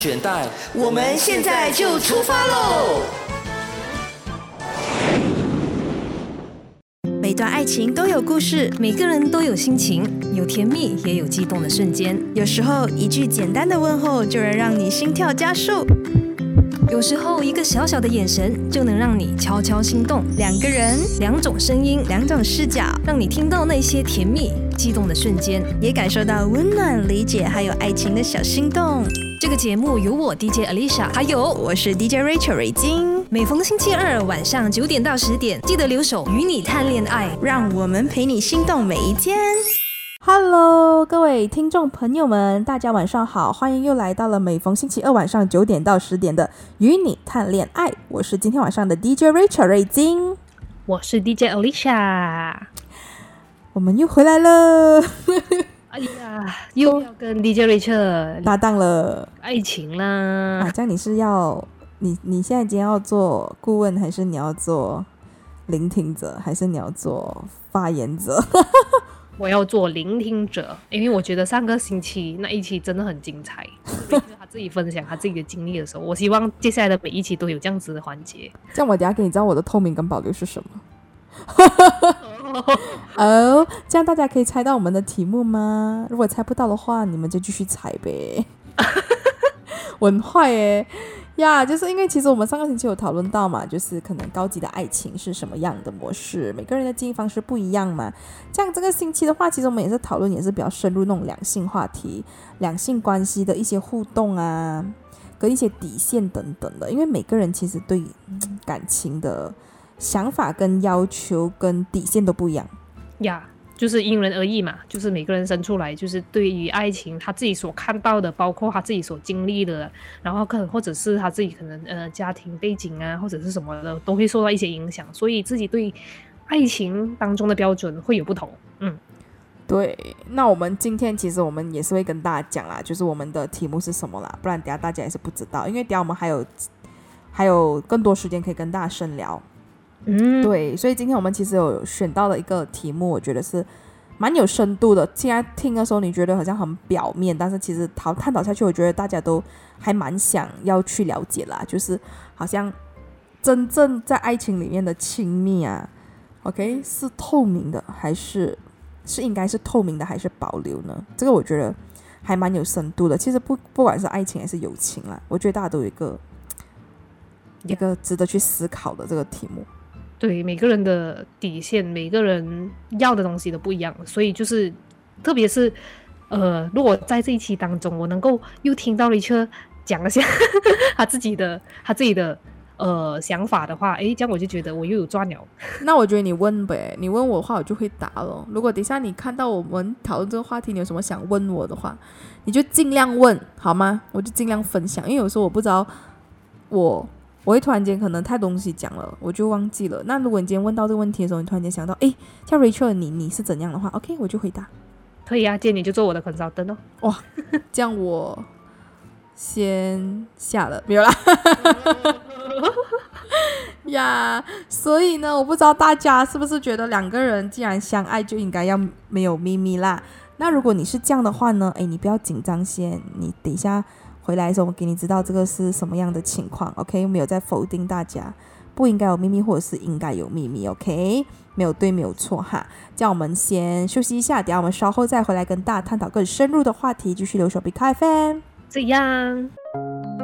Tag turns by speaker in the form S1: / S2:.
S1: 卷带，我们现在就出发喽！
S2: 每段爱情都有故事，
S3: 每个人都有心情，有甜蜜也有激动的瞬间。
S2: 有时候一句简单的问候就能让你心跳加速，
S3: 有时候一个小小的眼神就能让你悄悄心动。
S2: 两个人，
S3: 两种声音，
S2: 两种视角，
S3: 让你听到那些甜蜜激动的瞬间，
S2: 也感受到温暖理解还有爱情的小心动。
S3: 这个节目由我 DJ Alicia 还有
S2: 我是 DJ Rachel 瑞金，
S3: 每逢星期二晚上9点到10点，记得留守与你谈恋爱，
S2: 让我们陪你心动每一天。
S4: Hello， 各位听众朋友们，大家晚上好，欢迎又来到了每逢星期二晚上9点到10点的与你谈恋爱，我是今天晚上的 DJ Rachel 瑞金，
S3: 我是 DJ Alicia，
S4: 我们又回来了。
S3: 哎呀，又要跟 DJ Rachel
S4: 搭档了，
S3: 爱情啦！
S4: 这样你是要你现在今天要做顾问，还是你要做聆听者，还是你要做发言者？
S3: 我要做聆听者，因为我觉得上个星期那一期真的很精彩，就是他自己分享他自己的经历的时候，我希望接下来的每一期都有这样子的环节。
S4: 这样我等一下给你知道我的透明跟保留是什么。哦，这样大家可以猜到我们的题目吗？如果猜不到的话，你们就继续猜呗。我很坏耶呀，就是因为其实我们上个星期有讨论到嘛，就是可能高级的爱情是什么样的模式，每个人的经营方式不一样嘛。这样这个星期的话，其实我们也是讨论，也是比较深入那种两性话题、两性关系的一些互动啊，跟一些底线等等的。因为每个人其实对感情的想法跟要求跟底线都不一样
S3: 呀，就是因人而异嘛，就是每个人生出来就是对于爱情他自己所看到的，包括他自己所经历的，然后可能或者是他自己可能家庭背景啊或者是什么的都会受到一些影响，所以自己对爱情当中的标准会有不同。
S4: 对，那我们今天其实我们也是会跟大家讲啦，就是我们的题目是什么啦，不然等一下大家也是不知道，因为等一下我们还有更多时间可以跟大家深聊。对，所以今天我们其实有选到了一个题目，我觉得是蛮有深度的。现在听的时候你觉得好像很表面，但是其实探讨下去，我觉得大家都还蛮想要去了解啦，就是好像真正在爱情里面的亲密啊 OK 是透明的还是应该是透明的还是保留呢？这个我觉得还蛮有深度的。其实不管是爱情还是友情啦，我觉得大家都有一个值得去思考的这个题目。
S3: 对，每个人的底线，每个人要的东西都不一样，所以就是特别是如果在这一期当中我能够又听到Rachel讲一下他自己的想法的话，这样我就觉得我又有赚了。
S4: 那我觉得你问呗，你问我的话我就会答了。如果等一下你看到我们讨论这个话题，你有什么想问我的话，你就尽量问好吗？我就尽量分享，因为有时候我不知道我会突然间可能太东西讲了，我就忘记了。那如果你今天问到这个问题的时候，你突然间想到，像 Rachel 你是怎样的话 ，OK， 我就回答。
S3: 可以啊，今天你就做我的 consultant 哦。
S4: 哇，这样我先下了，没有啦。呀，所以呢，我不知道大家是不是觉得两个人既然相爱就应该要没有秘密啦？那如果你是这样的话呢，你不要紧张先，你等一下回来的时候我给你知道这个是什么样的情况 OK， 没有在否定大家不应该有秘密或者是应该有秘密 OK， 没有对没有错哈。这样我们先休息一下，等一下我们稍后再回来跟大家探讨更深入的话题，继续留守 BKFM。
S3: 这样